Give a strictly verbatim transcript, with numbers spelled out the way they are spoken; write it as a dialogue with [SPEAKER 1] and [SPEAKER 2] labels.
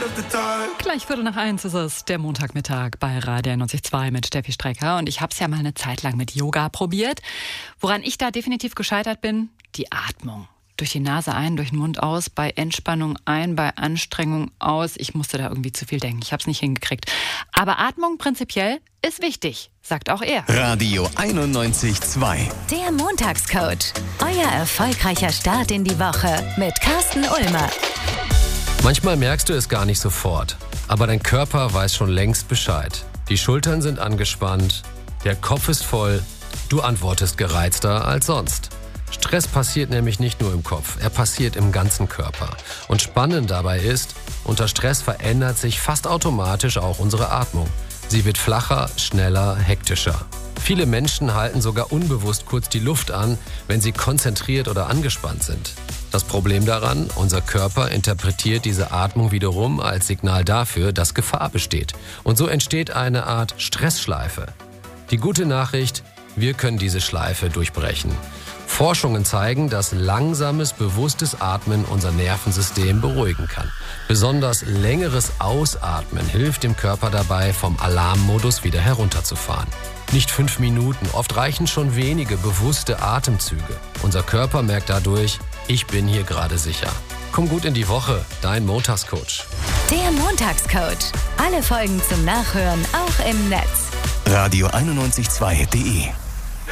[SPEAKER 1] Gleich Viertel nach eins ist es, der Montagmittag bei Radio einundneunzig Komma zwei mit Steffi Strecker. Und ich habe es ja mal eine Zeit lang mit Yoga probiert. Woran ich da definitiv gescheitert bin, die Atmung. Durch die Nase ein, durch den Mund aus, bei Entspannung ein, bei Anstrengung aus. Ich musste da irgendwie zu viel denken. Ich habe es nicht hingekriegt. Aber Atmung prinzipiell ist wichtig, sagt auch er.
[SPEAKER 2] Radio einundneunzig Komma zwei.
[SPEAKER 3] Der Montagscoach. Euer erfolgreicher Start in die Woche mit Carsten Ulmer.
[SPEAKER 4] Manchmal merkst du es gar nicht sofort, aber dein Körper weiß schon längst Bescheid. Die Schultern sind angespannt, der Kopf ist voll, du antwortest gereizter als sonst. Stress passiert nämlich nicht nur im Kopf, er passiert im ganzen Körper. Und spannend dabei ist, unter Stress verändert sich fast automatisch auch unsere Atmung. Sie wird flacher, schneller, hektischer. Viele Menschen halten sogar unbewusst kurz die Luft an, wenn sie konzentriert oder angespannt sind. Das Problem daran, unser Körper interpretiert diese Atmung wiederum als Signal dafür, dass Gefahr besteht. Und so entsteht eine Art Stressschleife. Die gute Nachricht, wir können diese Schleife durchbrechen. Forschungen zeigen, dass langsames, bewusstes Atmen unser Nervensystem beruhigen kann. Besonders längeres Ausatmen hilft dem Körper dabei, vom Alarmmodus wieder herunterzufahren. Nicht fünf Minuten, oft reichen schon wenige bewusste Atemzüge. Unser Körper merkt dadurch, ich bin hier gerade sicher. Komm gut in die Woche, dein Montagscoach.
[SPEAKER 3] Der Montagscoach. Alle Folgen zum Nachhören auch im Netz.
[SPEAKER 2] Radio einundneunzig Komma zwei punkt de